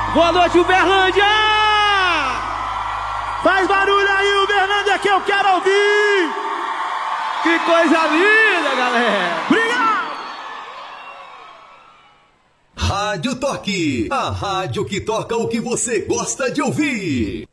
Boa noite, Uberlândia! Faz barulho aí, Uberlândia, que eu quero ouvir! Que coisa linda, galera! Obrigado! Rádio Toque, a rádio que toca o que você gosta de ouvir.